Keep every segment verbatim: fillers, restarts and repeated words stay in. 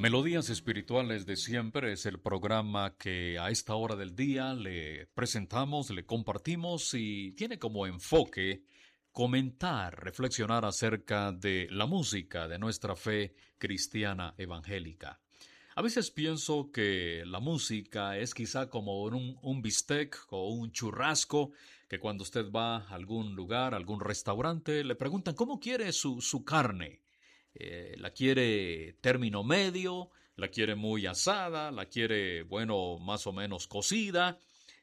Melodías Espirituales de Siempre es el programa que a esta hora del día le presentamos, le compartimos y tiene como enfoque comentar, reflexionar acerca de la música de nuestra fe cristiana evangélica. A veces pienso que la música es quizá como un, un bistec o un churrasco, que cuando usted va a algún lugar, a algún restaurante, le preguntan cómo quiere su, su carne. Eh, la quiere término medio, la quiere muy asada, la quiere, bueno, más o menos cocida,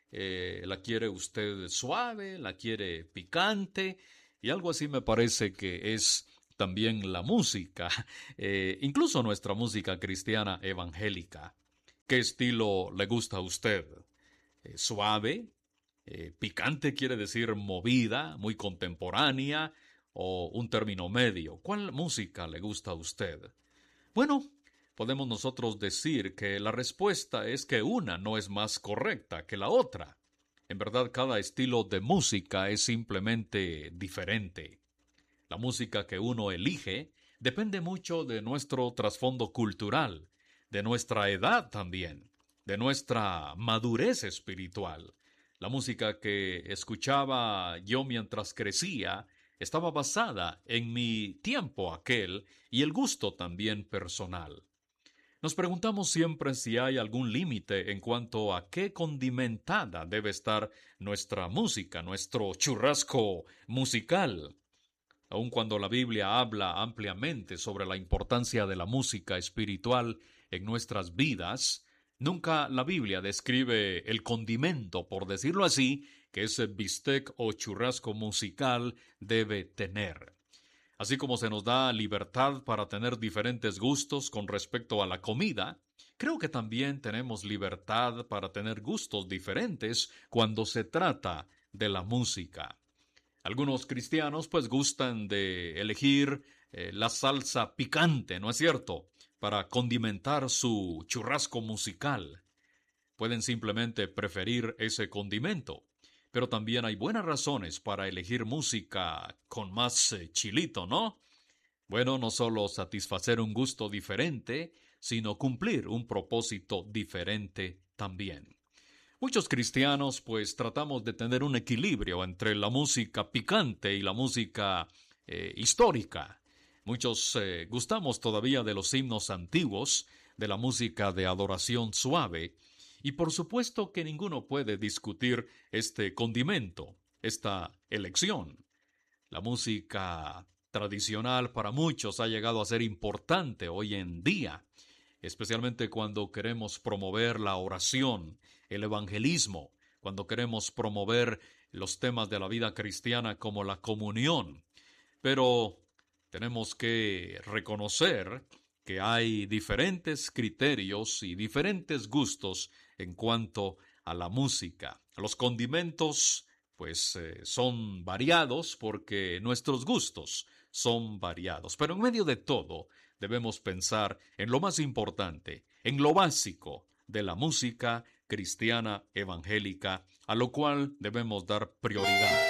eh, la quiere usted suave, la quiere picante, y algo así me parece que es también la música, eh, incluso nuestra música cristiana evangélica. ¿Qué estilo le gusta a usted? Eh, ¿Suave? Eh, ¿picante quiere decir movida, muy contemporánea? ¿O un término medio? ¿Cuál música le gusta a usted? Bueno, podemos nosotros decir que la respuesta es que una no es más correcta que la otra. En verdad, cada estilo de música es simplemente diferente. La música que uno elige depende mucho de nuestro trasfondo cultural, de nuestra edad también, de nuestra madurez espiritual. La música que escuchaba yo mientras crecía estaba basada en mi tiempo aquel y el gusto también personal. Nos preguntamos siempre si hay algún límite en cuanto a qué condimentada debe estar nuestra música, nuestro churrasco musical. Aun cuando la Biblia habla ampliamente sobre la importancia de la música espiritual en nuestras vidas, nunca la Biblia describe el condimento, por decirlo así, que ese bistec o churrasco musical debe tener. Así como se nos da libertad para tener diferentes gustos con respecto a la comida, creo que también tenemos libertad para tener gustos diferentes cuando se trata de la música. Algunos cristianos pues gustan de elegir eh, la salsa picante, ¿no es cierto?, para condimentar su churrasco musical. Pueden simplemente preferir ese condimento. Pero también hay buenas razones para elegir música con más eh, chilito, ¿no? Bueno, no solo satisfacer un gusto diferente, sino cumplir un propósito diferente también. Muchos cristianos pues tratamos de tener un equilibrio entre la música picante y la música eh, histórica. Muchos eh, gustamos todavía de los himnos antiguos, de la música de adoración suave, y por supuesto que ninguno puede discutir este condimento, esta elección. La música tradicional para muchos ha llegado a ser importante hoy en día, especialmente cuando queremos promover la oración, el evangelismo, cuando queremos promover los temas de la vida cristiana como la comunión. Pero tenemos que reconocer que hay diferentes criterios y diferentes gustos en cuanto a la música. Los condimentos, pues, eh, son variados porque nuestros gustos son variados. Pero en medio de todo, debemos pensar en lo más importante, en lo básico de la música cristiana evangélica, a lo cual debemos dar prioridad.